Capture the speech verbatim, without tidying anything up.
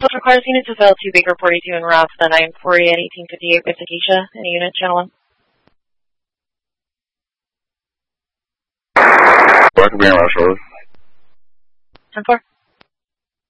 Those requires units of L two Baker forty-two and route to the nine forty at eighteen fifty-eight with Acacia. Any unit, channel one. Black being rush over. ten four.